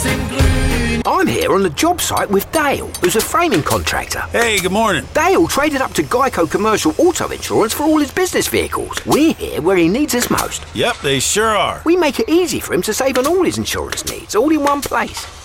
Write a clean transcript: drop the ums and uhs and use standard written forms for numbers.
im Grün. I'm here on the job site with Dale, who's a framing contractor. Hey, good morning. Dale traded up to Geico Commercial Auto Insurance for all his business vehicles. We're here where he needs us most. Yep, they sure are. We make it easy for him to save on all his insurance needs, all in one place.